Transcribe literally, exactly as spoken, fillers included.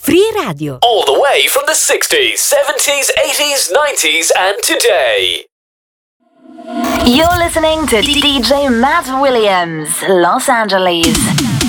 Free Radio. All the way from the sixties, seventies, eighties, nineties and today. You're listening to D J Matt Williams, Los Angeles.